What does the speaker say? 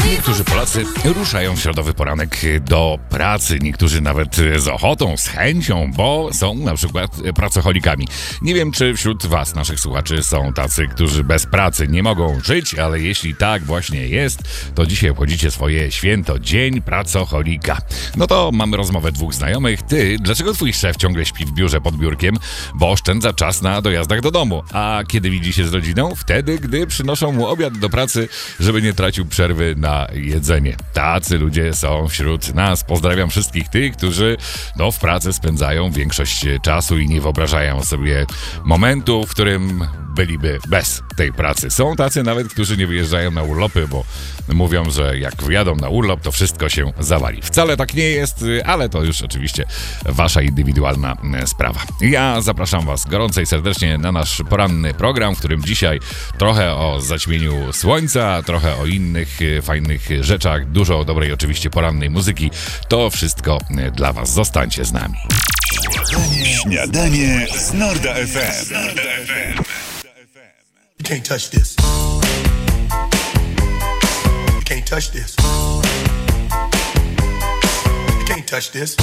Niektórzy Polacy ruszają w środowy poranek do pracy, niektórzy nawet z ochotą, z chęcią, bo są na przykład pracocholikami. Nie wiem, czy wśród was, naszych słuchaczy, są tacy, którzy bez pracy nie mogą żyć, ale jeśli tak właśnie jest, to dzisiaj obchodzicie swoje święto, Dzień Pracocholika. No to mamy rozmowę dwóch znajomych. Ty, dlaczego twój szef ciągle śpi w biurze pod biurkiem? Bo oszczędza czas na dojazdach do domu. A kiedy widzi się z rodziną? Wtedy, gdy przynoszą mu obiad do pracy, żeby nie tracił przerwy na jedzenie. Tacy ludzie są wśród nas. Pozdrawiam wszystkich tych, którzy w pracy spędzają większość czasu i nie wyobrażają sobie momentu, w którym byliby bez tej pracy. Są tacy nawet, którzy nie wyjeżdżają na urlopy, bo mówią, że jak wyjadą na urlop, to wszystko się zawali. Wcale tak nie jest, ale to już oczywiście wasza indywidualna sprawa. Ja zapraszam was gorąco i serdecznie na nasz poranny program, w którym dzisiaj trochę o zaćmieniu słońca, trochę o innych fajnych rzeczach, dużo dobrej oczywiście porannej muzyki. To wszystko dla was. Zostańcie z nami. Śniadanie z Norda FM. You can't touch this. You can't touch this. You can't touch this.